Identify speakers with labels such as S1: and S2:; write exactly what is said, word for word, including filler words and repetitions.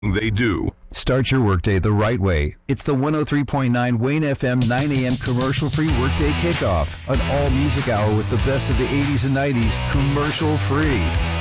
S1: They do.
S2: Start your workday the right way. It's the one oh three point nine Wayne F M nine a.m. commercial-free workday kickoff. An all-music hour with the best of the eighties and nineties, commercial-free.